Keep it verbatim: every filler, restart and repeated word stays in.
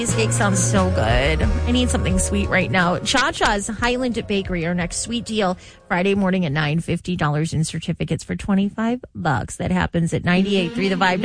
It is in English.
Cheesecake sounds so good. I need something sweet right now. Cha-Cha's Highland Bakery, our next sweet deal, Friday morning at nine, fifty dollars in certificates for twenty-five bucks. That happens at ninety-eight point three The Vibe.